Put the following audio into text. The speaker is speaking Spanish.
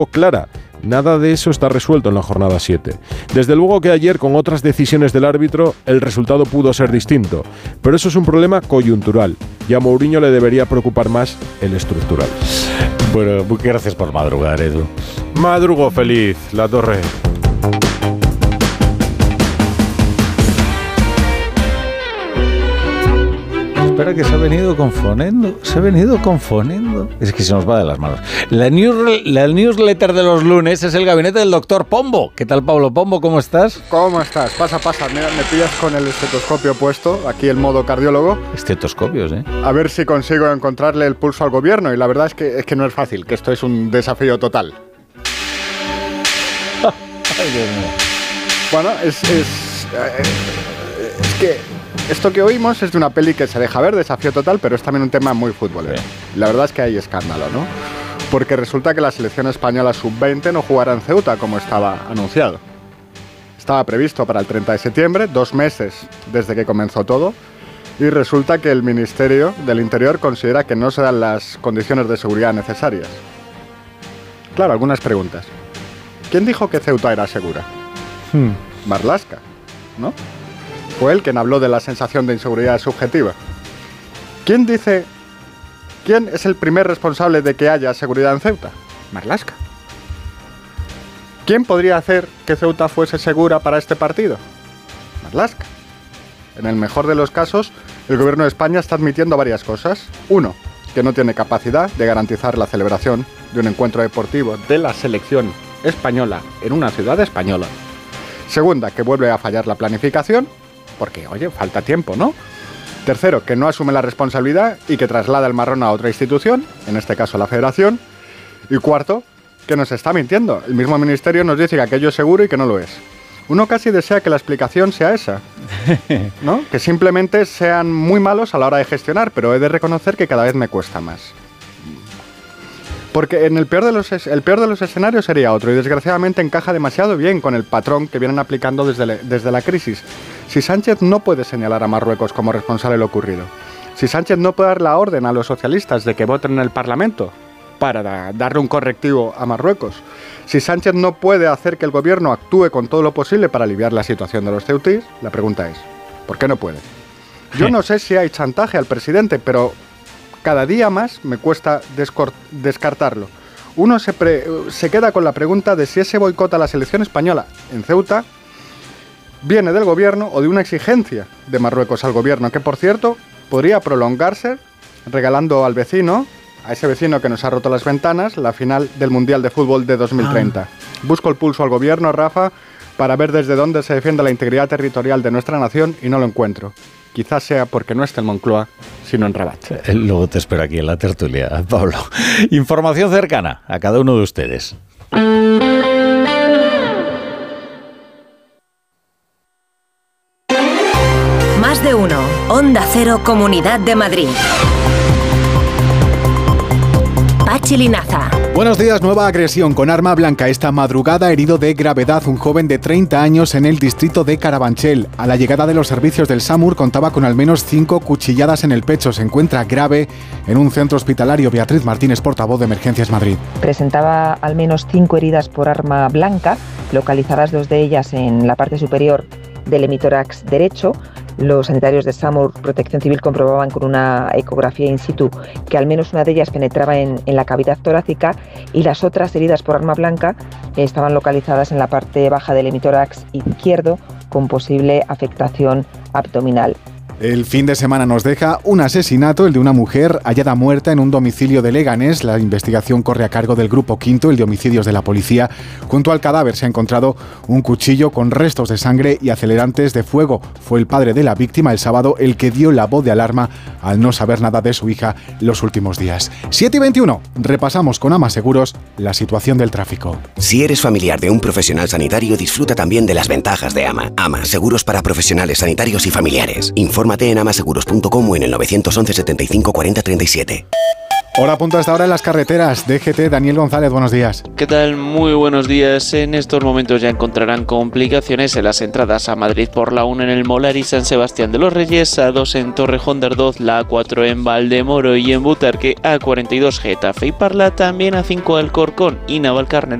clara. Nada de eso está resuelto en la jornada 7. Desde luego que ayer, con otras decisiones del árbitro, el resultado pudo ser distinto. Pero eso es un problema coyuntural. Y a Mourinho le debería preocupar más el estructural. Bueno, muchas gracias por madrugar, Edu. Madrugo feliz, La Torre. Espera, que se ha venido confundiendo. Es que se nos va de las manos. La newsletter de los lunes es el gabinete del doctor Pombo. ¿Qué tal, Pablo Pombo? ¿Cómo estás? ¿Cómo estás? Pasa. Me pillas con el estetoscopio puesto, aquí el modo cardiólogo. Estetoscopios, ¿eh? A ver si consigo encontrarle el pulso al gobierno. Y la verdad es que no es fácil, que esto es un desafío total. Ay, Dios mío. Bueno, es que esto que oímos es de una peli que se deja ver, Desafío Total, pero es también un tema muy futbolero. Sí. La verdad es que hay escándalo, ¿no? Porque resulta que la selección española sub-20 no jugará en Ceuta como estaba anunciado. Estaba previsto para el 30 de septiembre, 2 meses desde que comenzó todo, y resulta que el Ministerio del Interior considera que no se dan las condiciones de seguridad necesarias. Claro, algunas preguntas. ¿Quién dijo que Ceuta era segura? Marlaska, ¿no? Fue él quien habló de la sensación de inseguridad subjetiva. ¿Quién es el primer responsable de que haya seguridad en Ceuta? Marlaska. ¿Quién podría hacer que Ceuta fuese segura para este partido? Marlaska. En el mejor de los casos, el gobierno de España está admitiendo varias cosas. 1, que no tiene capacidad de garantizar la celebración de un encuentro deportivo de la selección española en una ciudad española. 2, que vuelve a fallar la planificación, porque, oye, falta tiempo, ¿no? 3, que no asume la responsabilidad y que traslada el marrón a otra institución, en este caso la Federación. Y 4, que nos está mintiendo. El mismo ministerio nos dice que aquello es seguro y que no lo es. Uno casi desea que la explicación sea esa, ¿no? Que simplemente sean muy malos a la hora de gestionar, pero he de reconocer que cada vez me cuesta más. Porque el peor de los escenarios sería otro, y desgraciadamente encaja demasiado bien con el patrón que vienen aplicando desde la crisis. Si Sánchez no puede señalar a Marruecos como responsable de lo ocurrido, si Sánchez no puede dar la orden a los socialistas de que voten en el Parlamento para darle un correctivo a Marruecos, si Sánchez no puede hacer que el gobierno actúe con todo lo posible para aliviar la situación de los ceutíes, la pregunta es, ¿por qué no puede? Yo no sé si hay chantaje al presidente, pero cada día más me cuesta descartarlo. Uno se queda con la pregunta de si ese boicot a la selección española en Ceuta viene del gobierno o de una exigencia de Marruecos al gobierno, que por cierto podría prolongarse regalando al vecino, a ese vecino que nos ha roto las ventanas, la final del Mundial de Fútbol de 2030. Busco el pulso al gobierno, Rafa, para ver desde dónde se defiende la integridad territorial de nuestra nación y no lo encuentro. Quizás sea porque no está en Moncloa, sino en Rabat. Luego te espero aquí en la tertulia, Pablo. Información cercana a cada uno de ustedes. Más de uno. Onda Cero, Comunidad de Madrid. Pachi Linaza. Buenos días. Nueva agresión con arma blanca esta madrugada, herido de gravedad un joven de 30 años en el distrito de Carabanchel. A la llegada de los servicios del SAMUR contaba con al menos 5 cuchilladas en el pecho. Se encuentra grave en un centro hospitalario. Beatriz Martínez, portavoz de Emergencias Madrid. Presentaba al menos 5 heridas por arma blanca, localizadas 2 de ellas en la parte superior del hemitórax derecho. Los sanitarios de SAMUR Protección Civil comprobaban con una ecografía in situ que al menos una de ellas penetraba en la cavidad torácica, y las otras heridas por arma blanca estaban localizadas en la parte baja del hemitórax izquierdo con posible afectación abdominal. El fin de semana nos deja un asesinato, el de una mujer hallada muerta en un domicilio de Leganés. La investigación corre a cargo del Grupo Quinto, el de homicidios de la policía. Junto al cadáver se ha encontrado un cuchillo con restos de sangre y acelerantes de fuego. Fue el padre de la víctima el sábado el que dio la voz de alarma al no saber nada de su hija los últimos días. 7:21. Repasamos con Ama Seguros la situación del tráfico. Si eres familiar de un profesional sanitario, disfruta también de las ventajas de Ama. Ama, seguros para profesionales sanitarios y familiares. Infórmate en amaseguros.com o en el 911 75 40 37. Hora punto hasta ahora en las carreteras. DGT, Daniel González, buenos días. ¿Qué tal? Muy buenos días. En estos momentos ya encontrarán complicaciones en las entradas a Madrid por la 1 en el Molar y San Sebastián de los Reyes, A2 en Torrejón de Ardoz, la A4 en Valdemoro y en Butarque, A42 Getafe y Parla, también A5 Alcorcón y Navalcarnero.